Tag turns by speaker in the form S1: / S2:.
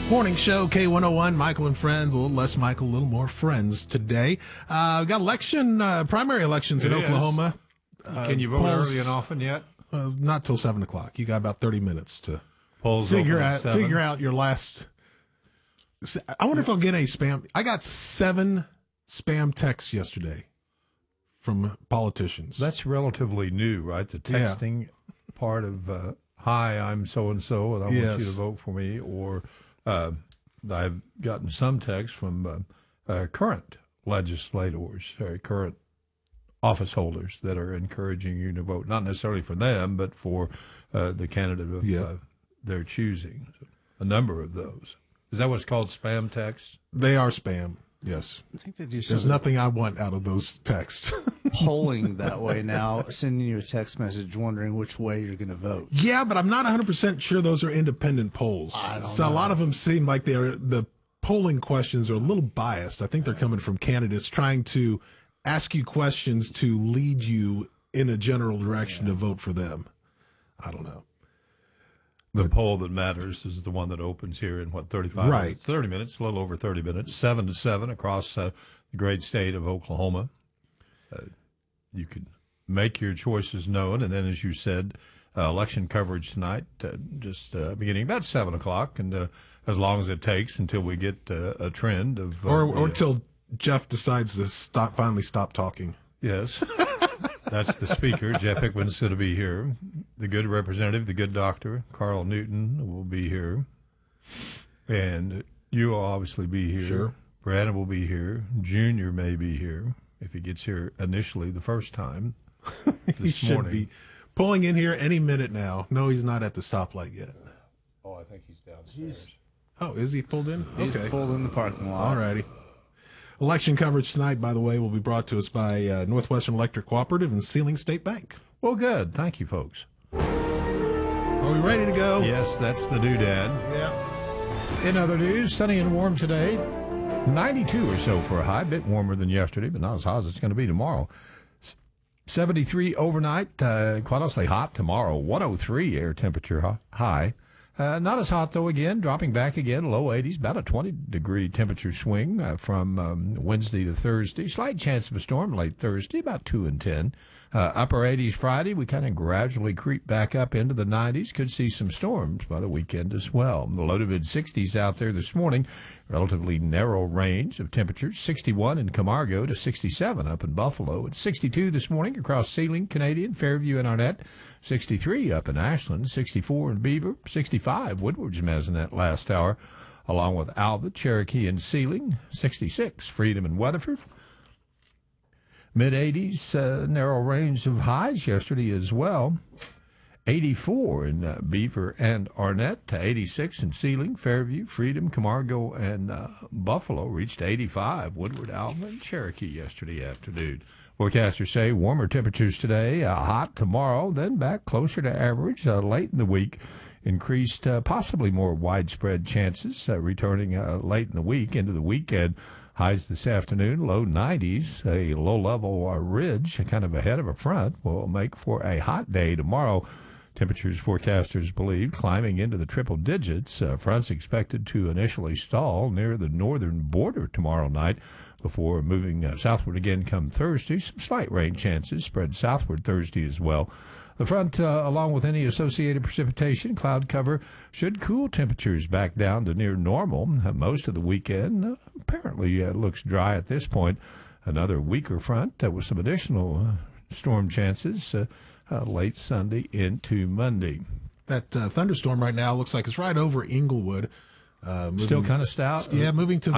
S1: Morning show, K101, Michael and Friends, a little less Michael, a little more Friends today. We've got primary elections in Oklahoma.
S2: Can you vote early and often yet?
S1: Not till 7 o'clock. You got about 30 minutes to
S2: Polls
S1: figure
S2: open at
S1: out your last. I wonder if I'll get any spam. I got 7 spam texts yesterday from politicians.
S2: That's relatively new, right? The texting part of, hi, I'm so-and-so, and I want you to vote for me. Or I've gotten some texts from current legislators, current office holders that are encouraging you to vote, not necessarily for them, but for the candidate of their choosing. So a number of those. Is that what's called spam text?
S1: They are spam, yes.
S3: I think they do
S1: There's nothing I want out of those texts.
S3: polling that way now, sending you a text message wondering which way you're going to vote.
S1: Yeah, but I'm not 100% sure those are independent polls. So a lot of them seem like the polling questions are a little biased. I think they're coming from candidates trying to ask you questions to lead you in a general direction to vote for them. I don't know.
S2: The poll that matters is the one that opens here in, 30 minutes, a little over 30 minutes, 7 to 7 across the great state of Oklahoma. You can make your choices known, and then, as you said, election coverage tonight, beginning about 7 o'clock, and as long as it takes until we get a trend of...
S1: or till Jeff decides to finally stop talking.
S2: Yes. That's the speaker. Jeff Hickman's going to be here. The good representative, the good doctor, Carl Newton, will be here. And you will obviously be here.
S1: Sure.
S2: Brandon will be here. Junior may be here if he gets here initially the first time this morning.
S1: Should be pulling in here any minute now. No, he's not at the stoplight yet.
S2: Oh, I think he's downstairs.
S1: Oh, is he pulled in?
S3: He's pulled in the parking lot.
S1: All righty. Election coverage tonight, by the way, will be brought to us by Northwestern Electric Cooperative and Sealing State Bank.
S2: Well, good. Thank you, folks.
S1: Are we ready to go?
S2: Yes, that's the doodad.
S1: Yeah.
S2: In other news, sunny and warm today. 92 or so for a high, bit warmer than yesterday, but not as hot as it's going to be tomorrow. 73 overnight, quite honestly hot tomorrow. 103 air temperature high. Not as hot, though, again, dropping back again, low 80s, about a 20-degree temperature swing from Wednesday to Thursday. Slight chance of a storm late Thursday, about 2 and 10. Upper 80s Friday, we kind of gradually creep back up into the 90s. Could see some storms by the weekend as well. The low to mid-60s out there this morning. Relatively narrow range of temperatures. 61 in Camargo to 67 up in Buffalo. It's 62 this morning across Sealing, Canadian, Fairview, and Arnett. 63 up in Ashland. 64 in Beaver. 65 Woodward's Mazinet last hour, along with Alva, Cherokee, and Sealing. 66 Freedom and Weatherford. Mid-80s, narrow range of highs yesterday as well. 84 in Beaver and Arnett, to 86 in Sealing, Fairview, Freedom, Camargo, and Buffalo. Reached 85, Woodward, Alva, and Cherokee yesterday afternoon. Forecasters say warmer temperatures today, hot tomorrow, then back closer to average late in the week. Increased, possibly more widespread chances returning late in the week into the weekend. Highs this afternoon, low 90s. A low-level ridge, kind of ahead of a front, will make for a hot day tomorrow. Temperatures, forecasters believe, climbing into the triple digits. Fronts expected to initially stall near the northern border tomorrow night before moving southward again come Thursday. Some slight rain chances spread southward Thursday as well. The front, along with any associated precipitation, cloud cover, should cool temperatures back down to near normal most of the weekend. Apparently looks dry at this point. Another weaker front with some additional storm chances late Sunday into Monday.
S1: That thunderstorm right now looks like it's right over Inglewood.
S2: Still kind of stout?
S1: Yeah, moving to the